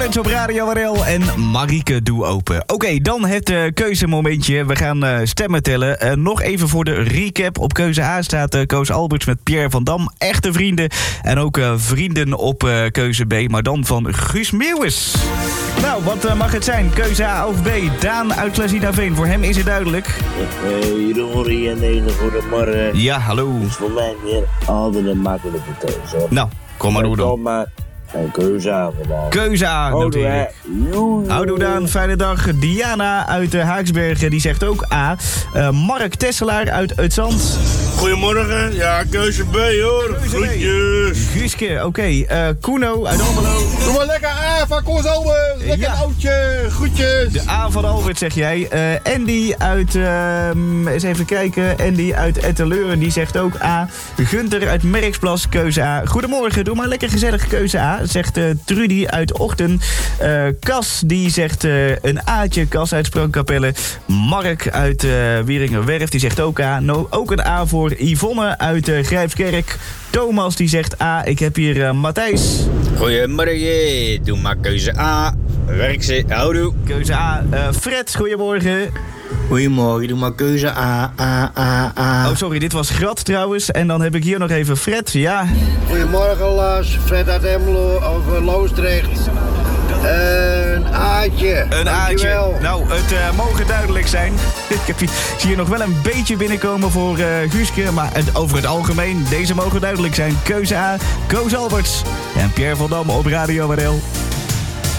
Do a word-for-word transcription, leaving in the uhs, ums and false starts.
Op Radio Warel en Marieke doe open. Oké, okay, dan het uh, keuzemomentje. We gaan uh, stemmen tellen. Uh, nog even voor de recap. Op keuze A staat uh, Koos Alberts met Pierre van Dam. Echte vrienden. En ook uh, vrienden op uh, keuze B. Maar dan van Guus Meeuwis. Nou, wat uh, mag het zijn? Keuze A of B? Daan uit Klazinaveen. Voor hem is het duidelijk. Hey, Jeroen hier en deze goedemorgen. Ja, hallo. Het is voor mij weer altijd een makkelijke keuze. Hoor. Nou, kom maar door dan. Kom maar. En keuze A vandaag. Keuze A, noteer ik. Houdoe Daan, fijne dag. Diana uit uh, Haaksbergen, die zegt ook A. Uh, Mark Tesselaar uit Uitzand. Goedemorgen, ja, keuze B hoor. Keuze Groetjes. Guuske, oké. Okay. Uh, Kuno uit Almelo. Doe maar lekker A van Koos Albert. Lekker ja. oudje, groetjes. De A van Albert, zeg jij. Uh, Andy uit, uh, eens even kijken. Andy uit Etteleuren, die zegt ook A. Gunther uit Merksplas, keuze A. Goedemorgen, doe maar lekker gezellig keuze A. Zegt uh, Trudy uit Ochten. Uh, Cas, die zegt uh, een A'tje. Cas uit Sprangkapelle. Mark uit uh, Wieringerwerf, die zegt ook A. No, ook een A voor Yvonne uit uh, Grijpskerk. Thomas, die zegt A. Ik heb hier uh, Matthijs. Goedemorgen, doe maar keuze A. Werk ze, houdoe. Keuze A. Uh, Fred, goedemorgen. Goedemorgen, doe maar keuze A, A, A, A. Oh, sorry, dit was Grat trouwens. En dan heb ik hier nog even Fred, ja. Goedemorgen Lars, Fred uit Emmelo over Loosdrecht. Een A'tje. Een A'tje. Nou, het uh, mogen duidelijk zijn. ik, heb hier, ik zie hier nog wel een beetje binnenkomen voor uh, Guuske. Maar het, over het algemeen, deze mogen duidelijk zijn. Keuze A, Koos Alberts. En Pierre van Dam op Radio W R L.